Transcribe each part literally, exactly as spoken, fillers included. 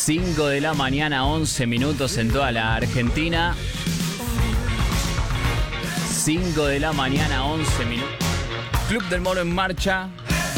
cinco de la mañana, once minutos en toda la Argentina. cinco de la mañana, once minutos. Club del Moro en marcha.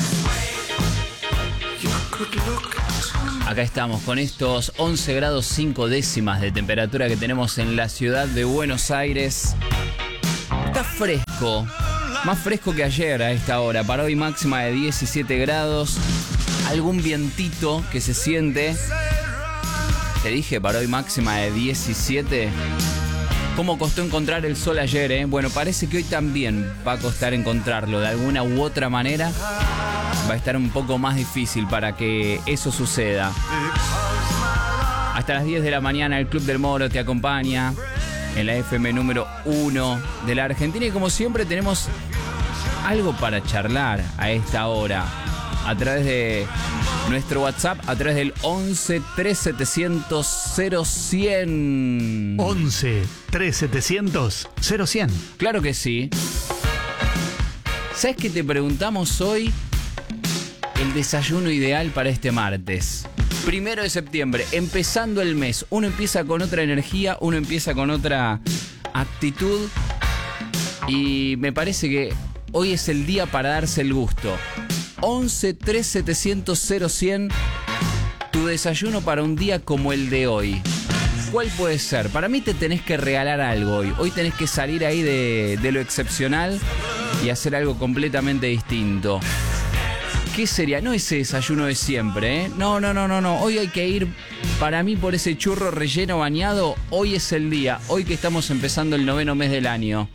Acá estamos con estos once grados cinco décimas de temperatura que tenemos en la ciudad de Buenos Aires. Está fresco, más fresco que ayer a esta hora. Para hoy máxima de diecisiete grados. Algún vientito que se siente. Te dije, para hoy máxima de diecisiete. ¿Cómo costó encontrar el sol ayer, eh? Bueno, parece que hoy también va a costar encontrarlo. De alguna u otra manera va a estar un poco más difícil para que eso suceda. Hasta las diez de la mañana el Club del Moro te acompaña en la F M número uno de la Argentina. Y como siempre tenemos algo para charlar a esta hora. A través de nuestro WhatsApp, a través del once tres setecientos cero cien. once tres setecientos cero cien. Claro que sí. ¿Sabes qué te preguntamos hoy? El desayuno ideal para este martes. Primero de septiembre, empezando el mes. Uno empieza con otra energía, uno empieza con otra actitud. Y me parece que hoy es el día para darse el gusto. once tres setecientos cero cien. Tu desayuno para un día como el de hoy. ¿Cuál puede ser? Para mí te tenés que regalar algo hoy. Hoy tenés que salir ahí de, de lo excepcional y hacer algo completamente distinto. ¿Qué sería? No ese desayuno de siempre, ¿eh? No, no, no, no, no. Hoy hay que ir, para mí, por ese churro relleno bañado. Hoy es el día. Hoy que estamos empezando el noveno mes del año.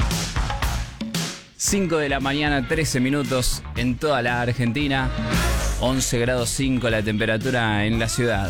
cinco de la mañana, trece minutos en toda la Argentina. once grados cinco la temperatura en la ciudad.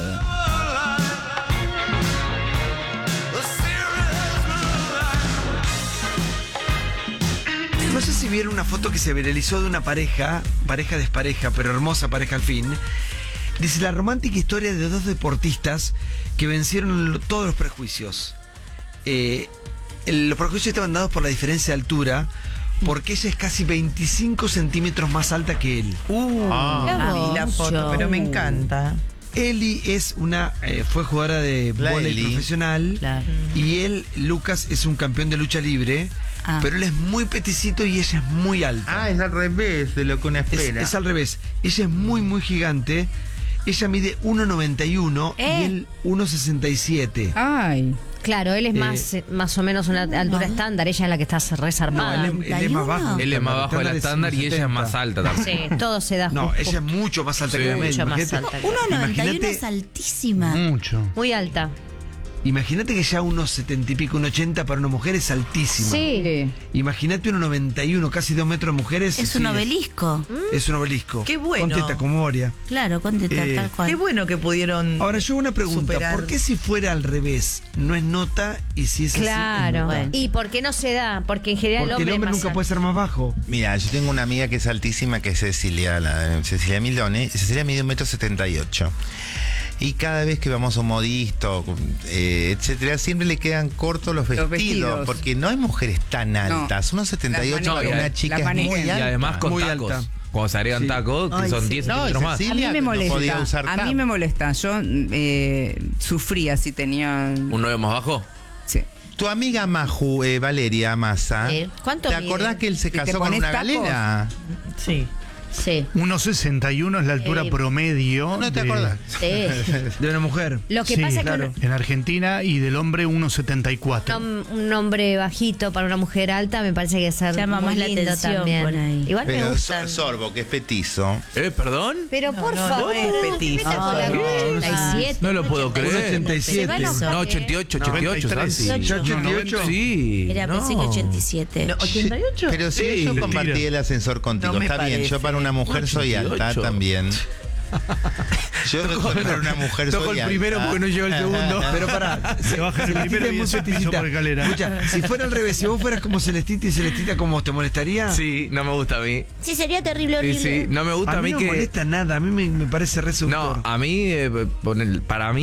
No sé si vieron una foto que se viralizó de una pareja, pareja despareja, pero hermosa pareja al fin. Dice la romántica historia de dos deportistas que vencieron todos los prejuicios. Eh, el, los prejuicios estaban dados por la diferencia de altura, porque ella es casi veinticinco centímetros más alta que él. Uh, ah, vi la foto, pero me encanta. Eli es una, eh, fue jugadora de vóley profesional. Claro. Y él, Lucas, es un campeón de lucha libre. Ah. Pero él es muy peticito y ella es muy alta. Ah, es al revés de lo que uno espera. Es, es al revés. Ella es muy, muy gigante. Ella mide uno noventa y uno eh. y él uno sesenta y siete. Ay. Claro, él es eh, más más o menos una altura no. estándar, ella es la que está resarmada. No, él, es, él es más bajo. Él es más bajo del estándar y ella es más alta también. Sí, todo se da. No, ella es mucho más alta sí. que él. Mucho más alta. uno noventa y uno es altísima. Mucho. Muy alta. Imagínate que ya unos setenta y pico, un ochenta para una mujer es altísima. Sí. Imagínate uno noventa y uno, casi dos metros de mujeres. Es sí, un obelisco. Es un obelisco. Qué bueno. Con teta, con Moria. Claro, con teta, eh, tal cual. Qué bueno que pudieron. Ahora yo una pregunta, superar. ¿Por qué si fuera al revés no es nota y si es claro. así? Claro. ¿Y por qué no se da? Porque en general Porque el hombre, el hombre nunca alto. Puede ser más bajo. Mira, yo tengo una amiga que es altísima, que es Cecilia, la, Cecilia Milone. Cecilia mide un metro setenta y ocho. Y cada vez que vamos a un modisto, eh, etcétera, siempre le quedan cortos los vestidos, los vestidos, porque no hay mujeres tan altas. No, unos setenta y ocho para una chica es muy alta. Y además con muy tacos. Alta. Cuando se agregan sí. tacos, que Ay, son diez no, centímetros más. A mí me molesta. No a mí me molesta. Yo eh, sufría si tenía. ¿Un novio más bajo? Sí. Tu amiga Maju, eh, Valeria Massa. ¿Eh? ¿Cuánto ¿Te acordás mide? que él se casó con una tacos? galera? Sí. Sí. uno sesenta y uno es la altura eh, promedio. ¿No te de, acordás? Sí. De una mujer. Lo que sí, pasa claro. es que en Argentina y del hombre uno setenta y cuatro. Un, un hombre bajito para una mujer alta me parece que es llama más la atención también. Por ahí. Igual pero me gusta. Sorbo, que es petizo. ¿Eh, perdón? Pero por no, favor. No es petizo. No, ochenta y siete. No lo puedo creer. ochenta y siete. No, ochenta y ocho, ochenta y ocho, Santi. ochenta y ocho. Sí. Era no. pensé que ochenta y siete. No, ¿ochenta y ocho? Pero sí, sí yo mentira. compartí el ascensor contigo. No Está parece. bien, yo para una mujer soy alta también. Yo para una mujer Toco soy el alta. primero porque no llegó el segundo. Pero pará, se baja el primero y muy eso piso petitita. por escalera. Escucha, si fuera al revés, si vos fueras como Celestita y Celestita, ¿cómo te molestaría? Sí, no me gusta a mí. Sí, sería terrible, Sí, horrible. sí, no me gusta a a mí, mí no que. me molesta nada, a mí me, me parece re seductor. No, a mí, eh, ponele, para mí,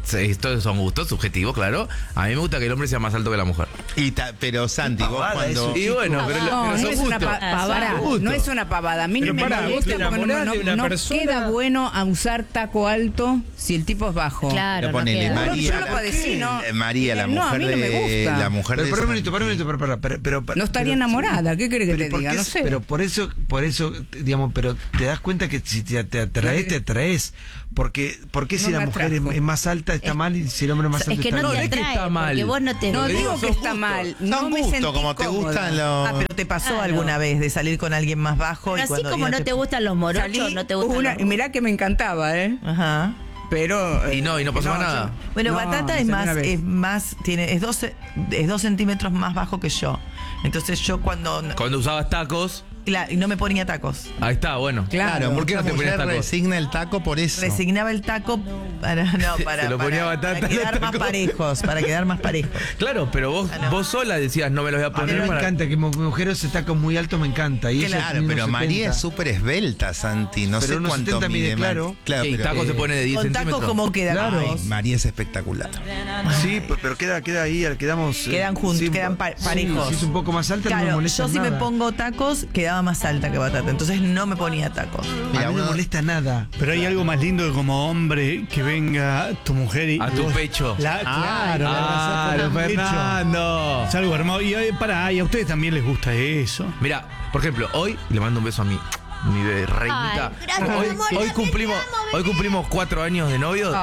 sí, todos son gustos subjetivos, claro. A mí me gusta que el hombre sea más alto que la mujer. Y ta- pero Santi, vos pavada cuando... eso. Y bueno, pero, No, pero no son es una gustos. pa- pavada, Son no es una pavada. A mí Pero no me pará, vos molesta te porque no, enamorás no- de una no persona- queda bueno a usar taco alto si el tipo es bajo. Claro, no ponele, queda. María. Yo lo padecí, ¿no? Eh, María, la No, a mujer mí no me de... gusta. La mujer Pero de para un Santi. minuto, para un minuto, para, para, para, pero, pero- No estaría pero- enamorada, ¿qué querés que pero te ¿por diga? qué No es- sé. Pero por eso, por eso, digamos, pero te das cuenta que si te, te atraes, te atraes. Porque, porque si No la me mujer es, atrajo. es más alta está mal y si el hombre es más Es alto que está no bien? te es que atrae, está mal. porque vos no te No Le digo, digo que son está gustos. mal. Son No me gustos, sentí como te cómoda. gustan los... Ah, pero te pasó Claro. alguna vez de salir con alguien más bajo. Pero y así cuando, como y no te gustan los morochos, Salí no te gustan una, los... y mirá que me encantaba, ¿eh? Ajá. Pero... eh, Y no, y no pasó más nada. yo- Bueno, no, Batata es salí más, una vez. es más, tiene, es doce, es dos centímetros más bajo que yo. Entonces yo cuando Cuando usabas tacos, y la- y no me ponía tacos. ahí está, bueno. Claro. ¿Por qué no Mucha te ponías mujer tacos? resigna el taco por eso. Resignaba el taco para no para, Se lo ponía para- Batata para en el quedar más taco. parejos, para quedar más parejos. Claro, pero vos, Ah, no. vos sola decías, no me los voy a A mí poner me para... encanta que mi mujer ese taco muy alto, me encanta. Y ella Claro, tiene pero unos María setenta. es súper esbelta, Santi. No Pero sé unos cuánto setenta mide, mide. Mar- claro. claro, Sí, pero, taco se eh, pone de diez Con centímetros. tacos como queda. Claro. vos. María es espectacular. Sí, pe- pero queda, queda ahí, quedamos. eh, Quedan juntos, sí, quedan pa- parejos. Sí, si es un poco más alta, no me Claro, molesta yo si nada. me pongo tacos, quedaba más alta que Batata. Entonces no me ponía tacos. Mira, a mí no me uno- molesta nada. Pero hay algo más lindo que como hombre que venga tu mujer y. A tu vos- pecho. La, claro, la Ah, abrazás con el pecho. Fernando. Es algo hermoso. Y eh, pará, y a ustedes también les gusta eso. Mira, por ejemplo, hoy le mando un beso a mi, mi bebé reinita. Ay, gracias, hoy, amor, hoy te cumplimos, amo, bebé. hoy cumplimos cuatro años de novios.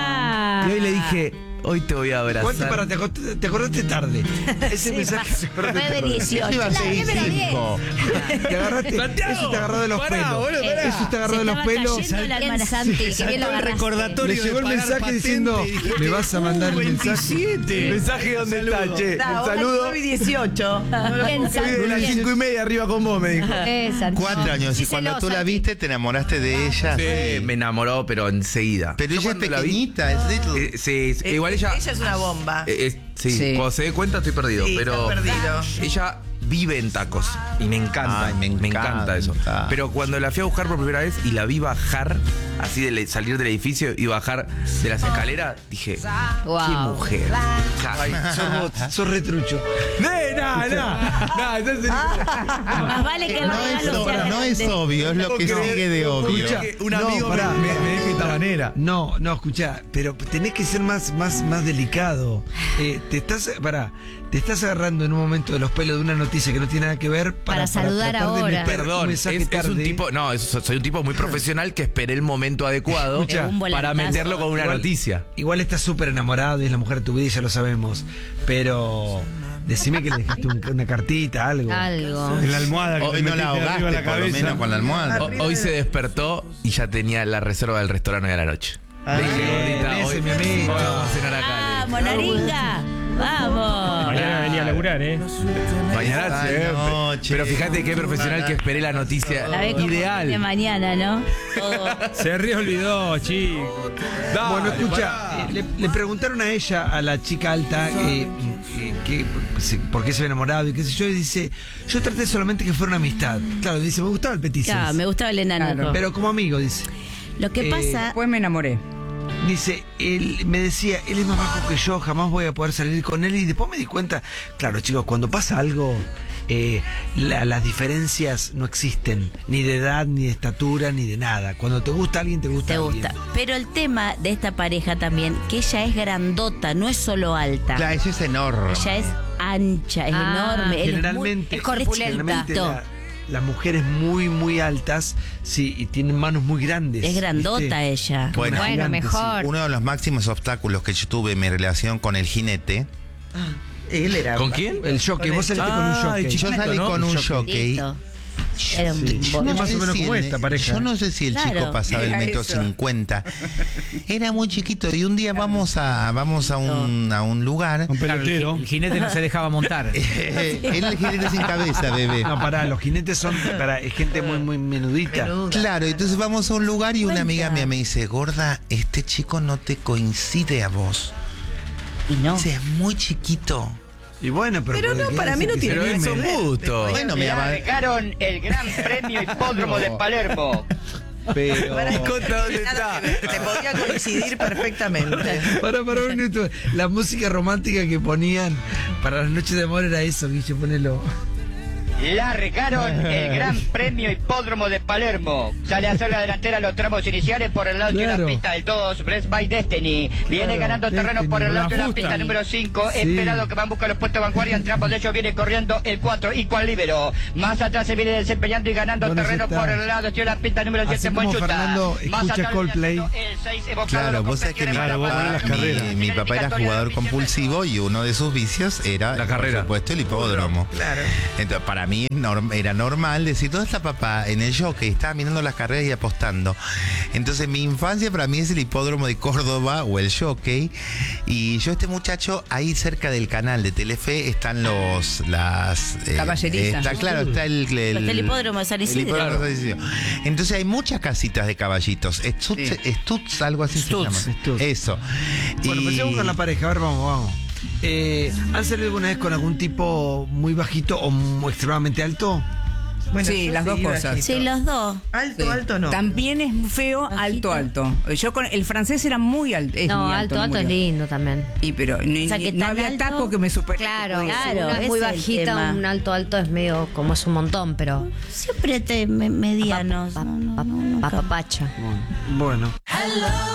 Ah. Y hoy le dije, hoy te voy a abrazar. ¿Cuánto para te, acor- te acordaste tarde? Ese mensaje se acordaste Fue de tarde. dieciocho. Iba a seguir Pero bien. cinco. Te agarraste, Santiago, eso te agarró de los pará, pelos. boludo, pará. Eso te agarró Se de los estaba pelos. cayendo la Bien, hermana. Santi, que bien lo Saltó el agarraste. recordatorio Le llegó de el pagar mensaje patente diciendo, y dijiste, me vas a mandar "Uh, el mensaje". veintisiete. ¿Mensaje dónde está, che? Ah, Un hola, saludo. nueve y dieciocho. Bien, Santi, Estoy de las bien. cinco y media arriba con vos, me dijo. Eh, Santi. Cuatro años. Sí, Y cuando celosa, tú la Santi. viste, te enamoraste de ella. Sí, me enamoró, pero enseguida. Pero Yo ella es cuando la vi- pequeñita, es little. Eh, sí, sí, igual Eh, ella. Ella es una bomba. eh, es- sí, Sí. cuando se dé cuenta estoy perdido. Sí, pero está perdido. ella vive en tacos y me encanta. Ay, me encanta. encanta. eso. Pero cuando la fui a buscar por primera vez y la vi bajar, así de salir del edificio y bajar de las escaleras, dije, Wow. qué mujer. Ay, sos, vos, sos retrucho. No, no, no. No, eso es- Más vale que el No es, regalo sea no es grande. obvio, es lo que No. sigue de obvio. Escucha, un No, amigo pará. me, me, me dijo de esta manera. No, no, escuchá, pero tenés que ser más, más, más delicado. Eh, te estás, pará, te estás agarrando en un momento de los pelos de una noticia que no tiene nada que ver para, Para saludar tratar de ahora. meter un Perdón, es, mensaje es un tarde. tipo, no, es- soy un tipo muy profesional que esperé el momento adecuado Escucha, un para volantazo. meterlo con una Igual- noticia. Igual estás súper enamorado y es la mujer de tu vida y ya lo sabemos. Pero decime que le dejaste un- una cartita, algo. Algo. En la almohada que Hoy te no la metiste arriba ahogaste, de la por lo cabeza. menos con la almohada. O- hoy se despertó y ya tenía la reserva del restaurante de la noche. Le dije, gordita, ese hoy, mi amigo. hoy vamos a cenar acá. Vamos, Naringa. Vamos. Mañana venía a laburar, ¿eh? Mañana Esta siempre. noche. Pero fíjate qué profesional que esperé la noticia La ve como de ideal. mañana, ¿no? Todo. Se re olvidó, chico. Bueno, escucha, eh, le, le preguntaron a ella, a la chica alta, eh, eh, que, se- por qué se había enamorado y qué sé yo, y dice, yo traté solamente que fuera una amistad. Claro, dice, me gustaba el petiso. Claro, me gustaba el enano. Claro. Pero como amigo, dice. Lo que Eh, pasa, Después me enamoré. Dice, él me decía, él es más bajo que yo, jamás voy a poder salir con él. Y después me di cuenta, claro, chicos, cuando pasa algo, eh, la- las diferencias no existen, ni de edad, ni de estatura, ni de nada. Cuando te gusta alguien, te gusta te alguien. gusta. Pero el tema de esta pareja también, que ella es grandota, no es solo alta. Claro, ella es enorme. Ella es ancha, es Ah, enorme. él es muy- Generalmente, es corpulenta. generalmente la- las mujeres muy, muy altas, sí, y tienen manos muy grandes. Es grandota ¿viste? ella. Bueno, Bueno, gigante, mejor. Uno de los máximos obstáculos que yo tuve en mi relación con el jinete. Él era. ¿Con quién? El jockey, vos saliste con un Ah, jockey. el Yo chiquito, salí ¿no? con un Jockey. jockey. Listo. Era un Sí. bimbo. Es más sé o menos si como el- esta pareja. Yo no sé si el Claro. chico pasaba el Era metro eso. cincuenta. Era muy chiquito y un día vamos a vamos a un, a un lugar. Un pelotero. El jinete no se dejaba montar. Era el jinete sin cabeza, bebé. No, pará, los jinetes son para es gente muy, muy menudita. Claro, entonces vamos a un lugar y una amiga mía me dice, gorda, este chico no te coincide a vos. Y no. Dice, es muy chiquito. Y bueno, pero. Pero no, ¿qué para hace mí no que tiene se Pero anime? es un gusto. Bueno, me llama. Dejaron el Gran Premio Hipódromo de Palermo. Pero. Conta dónde Nada está. que ver, te podría coincidir perfectamente. Para, para un minuto. La música romántica que ponían para las noches de amor era eso, Guille, ponelo. Largaron el Gran Premio Hipódromo de Palermo. Sale a hacer la delantera en los tramos iniciales por el lado de Claro. la pista del dos, Blessed by Destiny. Viene Claro, ganando terreno Destiny, por el lado de la la pista justa. número cinco. Sí. Esperado que van a buscar los puestos de vanguardia. En tramos de ellos viene corriendo el cuatro, Igual Libero. Más atrás se viene desempeñando y ganando Bueno, terreno ya está. por el lado de la pista número Así siete, como Monchuta. Fernando Más escucha atrás Coldplay. viene el seis, evocado Claro, los vos sabés que mi competidores Claro, vos papá, ponés las carreras. mi, mi papá era jugador compulsivo y uno de sus vicios era, La carrera. por supuesto, el hipódromo. Claro. Entonces, para mí es norm- era normal decir, ¿dónde está papá? En el jockey, estaba mirando las carreras y apostando. Entonces, mi infancia para mí es el hipódromo de Córdoba o el jockey. Y yo, este muchacho, ahí cerca del canal de Telefe están los, las... eh, Caballerizas. Está claro, está el... el- Está el hipódromo de San el Isidro. hipódromo de San Isidro. Entonces hay muchas casitas de caballitos. Stutz, Sí. Stutz, algo así Stutz, se llama. Stutz. Eso. Bueno, Y- empecemos con la pareja. A ver, vamos, vamos. Eh, ¿Han salido alguna vez con algún tipo muy bajito o muy extremadamente alto? Bueno, Sí, yo las dos iba cosas. bajito. Sí, los dos. Alto, Sí. alto no. También es feo, alto, alto. Yo con el francés era muy alto. es No, muy alto, no alto muy es lindo también. Y pero ni- O sea, ni- que no tan había alto- taco que me supere. Claro, Claro, una ese muy es el bajita, tema. un alto alto es medio como es un montón, pero Siempre te me- medianos. pa- No, no, pa- no, nunca. papapacha. Bueno.